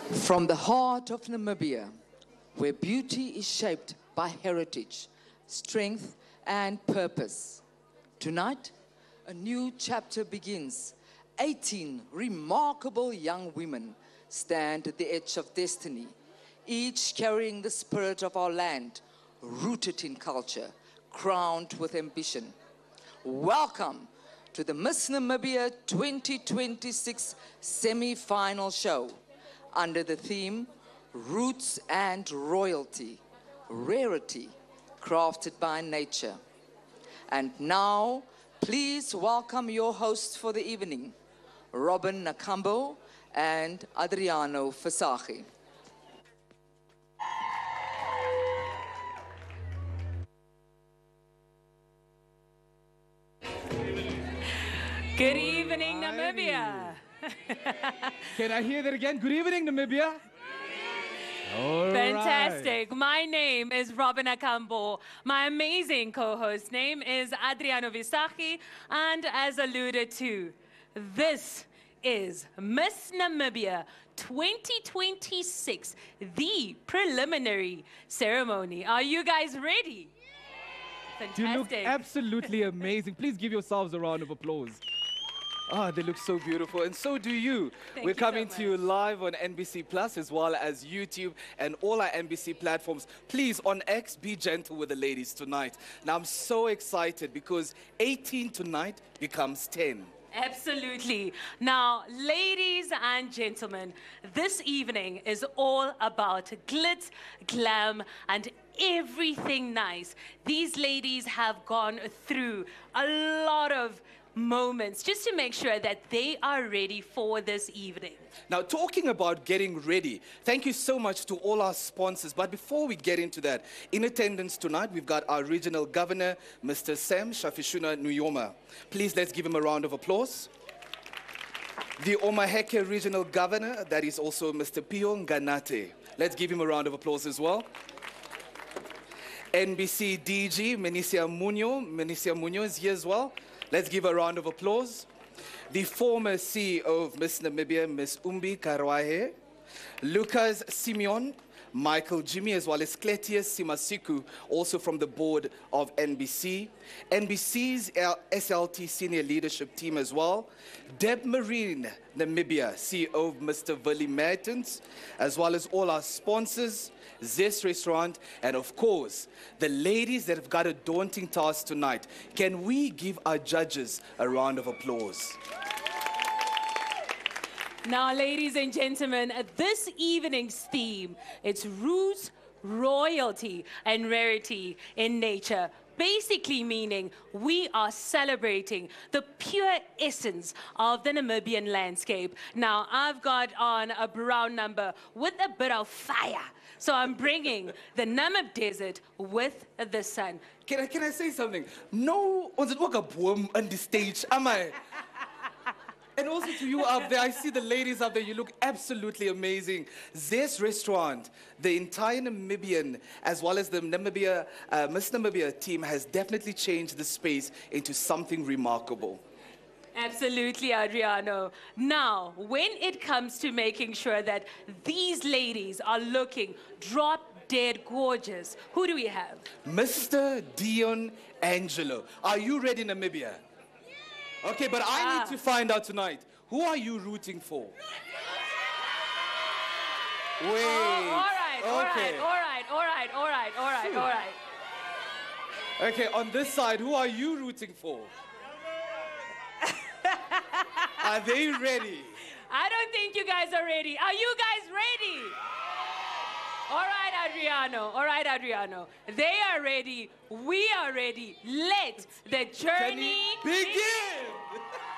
From the heart of Namibia, where beauty is shaped by heritage, strength, and purpose. Tonight, a new chapter begins. 18 remarkable young women stand at the edge of destiny, each carrying the spirit of our land, rooted in culture, crowned with ambition. Welcome to the Miss Namibia 2026 semi-final show under the theme Roots and Royalty, Rarity, Crafted by Nature. And now, please welcome your hosts for the evening, Robin Nakambo and Adriano Visagie. Good evening, Namibia. Can I hear that again? Good evening, Namibia. All Fantastic. right. My name is Robin Akambo. My amazing co-host name is Adriano Visagie. And as alluded to, this is Miss Namibia 2026, the preliminary ceremony. Are you guys ready? Fantastic. You look absolutely amazing. Please give yourselves a round of applause. Ah, they look so beautiful, and so do you. We're coming to you live on NBC Plus as well as YouTube and all our NBC platforms. Please, on X, be gentle with the ladies tonight. Now, I'm so excited because 18 tonight becomes 10. Absolutely. Now, ladies and gentlemen, this evening is all about glitz, glam, and everything nice. These ladies have gone through a lot of moments just to make sure that they are ready for this evening. Now, talking about getting ready, thank you so much to all our sponsors. But before we get into that, in attendance tonight, we've got our regional governor, Mr. Sam Shafishuna Nuyoma. Please, let's give him a round of applause. The Omaheke regional governor, that is also Mr. Pio Nganate. Let's give him a round of applause as well. NBC DG, Menisia Munoz is here as well. Let's give a round of applause. The former CEO of Miss Namibia, Miss Umbi Karwahe, Lucas Simeon, Michael Jimmy, as well as Cletius Simasiku, also from the board of NBC. NBC's SLT senior leadership team as well. Deb Marine, Namibia, CEO of Mr. Willie Mertens, as well as all our sponsors, Zest Restaurant, and of course, the ladies that have got a daunting task tonight. Can we give our judges a round of applause? Now, ladies and gentlemen, this evening's theme, it's roots, royalty, and rarity in nature. Basically meaning we are celebrating the pure essence of the Namibian landscape. Now, I've got on a brown number with a bit of fire. So I'm bringing the Namib Desert with the sun. Can I say something? No, on the stage, am I? And also to you up there, I see the ladies up there, you look absolutely amazing. Zest Restaurant, the entire Namibian, as well as the Namibia, Miss Namibia team has definitely changed the space into something remarkable. Absolutely, Adriano. Now, when it comes to making sure that these ladies are looking drop-dead gorgeous, who do we have? Mr. Dion Angelo. Are you ready, Namibia? Okay, but I need to find out tonight, who are you rooting for? Wait. All right. Okay, on this side, who are you rooting for? Are they ready? I don't think you guys are ready. Are you guys ready? All right, Adriano. They are ready. We are ready. Let the journey begin.